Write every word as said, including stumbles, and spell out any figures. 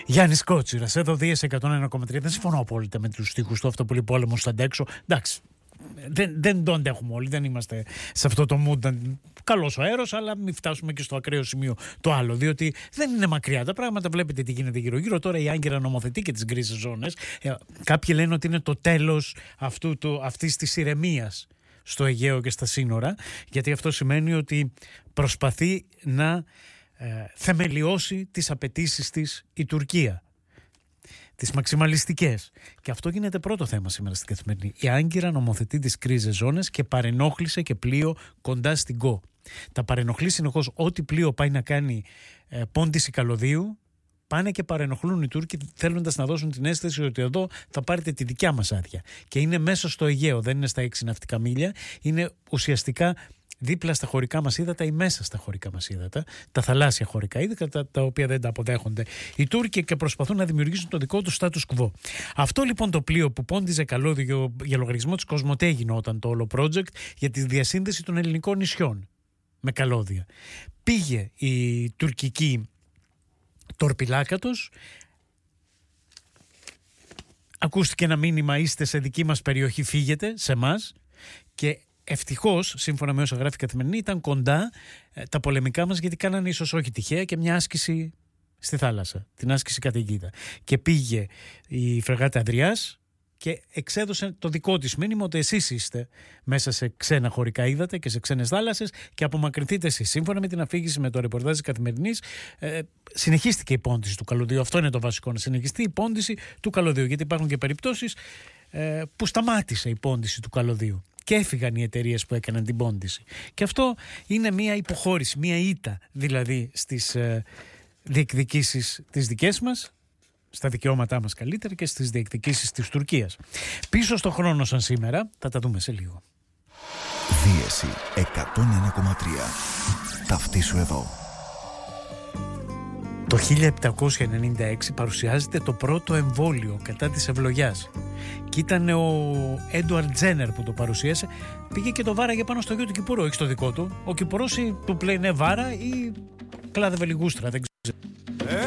Γιάννης Κότσιρας, εδώ Δίες εκατόν ένα κόμμα τρία. Δεν συμφωνώ απόλυτα με τους στίχους του, αυτό που λέει πόλεμος θα αντέξω. Εντάξει, δεν, δεν το αντέχουμε όλοι, δεν είμαστε σε αυτό το mood. Καλός ο αέρος, αλλά μην φτάσουμε και στο ακραίο σημείο το άλλο, διότι δεν είναι μακριά τα πράγματα. Βλέπετε τι γίνεται γύρω-γύρω. Τώρα η Άγκυρα νομοθετεί και τις γκρίζες ζώνες. Ε, κάποιοι λένε ότι είναι το τέλος αυτού, του, αυτής της ηρεμίας στο Αιγαίο και στα σύνορα, γιατί αυτό σημαίνει ότι προσπαθεί να ε, θεμελιώσει τις απαιτήσεις της η Τουρκία, τις μαξιμαλιστικές. Και αυτό γίνεται πρώτο θέμα σήμερα στην Καθημερινή. Η Άγκυρα νομοθετεί τις κρίζες ζώνες και παρενόχλησε και πλοίο κοντά στην Κο. Τα παρενοχλεί συνεχώς. Ό,τι πλοίο πάει να κάνει ε, πόντιση καλωδίου, πάνε και παρενοχλούν οι Τούρκοι, θέλοντας να δώσουν την αίσθηση ότι εδώ θα πάρετε τη δικιά μας άδεια. Και είναι μέσα στο Αιγαίο, δεν είναι στα έξι ναυτικά μίλια, είναι ουσιαστικά δίπλα στα χωρικά μας ύδατα ή μέσα στα χωρικά μας ύδατα, τα θαλάσσια χωρικά ύδατα, τα, τα οποία δεν τα αποδέχονται οι Τούρκοι και προσπαθούν να δημιουργήσουν το δικό του status quo. Αυτό λοιπόν το πλοίο που πόντιζε καλώδιο για λογαριασμό της Κοσμοτέ γινόταν το όλο project για τη διασύνδεση των ελληνικών νησιών με καλώδια. Πήγε η τουρκική τορπιλάκατος, ακούστηκε ένα μήνυμα, είστε σε δική μας περιοχή, φύγετε σε εμάς, και ευτυχώς, σύμφωνα με όσα γράφει η Καθημερινή, ήταν κοντά ε, τα πολεμικά μας, γιατί κάνανε ίσως όχι τυχαία και μια άσκηση στη θάλασσα, την άσκηση καταιγίδα. Και πήγε η φρεγάτα Ανδριάς και εξέδωσε το δικό της μήνυμα ότι εσείς είστε μέσα σε ξένα χωρικά ύδατα και σε ξένες θάλασσες και απομακρυνθείτε εσείς. Σύμφωνα με την αφήγηση, με το ρεπορτάζ της Καθημερινής, ε, συνεχίστηκε η πόντιση του καλωδίου. Αυτό είναι το βασικό, να συνεχιστεί η πόντιση του καλωδίου, γιατί υπάρχουν και περιπτώσεις ε, που σταμάτησε η πόντιση του καλωδίου και έφυγαν οι εταιρείες που έκαναν την πόντιση. Και αυτό είναι μια υποχώρηση, μια ήττα δηλαδή στις ε, διεκδικήσεις τις δικές μας, στα δικαιώματά μας καλύτερα, και στις διεκδικήσεις της Τουρκίας. Πίσω στο χρόνο σαν σήμερα, θα τα δούμε σε λίγο. Δίεση εκατόν ένα κόμμα τρία. Ταυτίσου εδώ. Το χίλια επτακόσια ενενήντα έξι παρουσιάζεται το πρώτο εμβόλιο κατά της ευλογιάς. Και ήταν ο Έντουαρντ Τζένερ που το παρουσίασε. Πήγε και το βάραγε πάνω στο γιο του Κυπουρό, όχι στο δικό του. Ο Κυπουρός του πλέει ναι βάρα ή κλάδευε λιγούστρα, δεν ξέρω.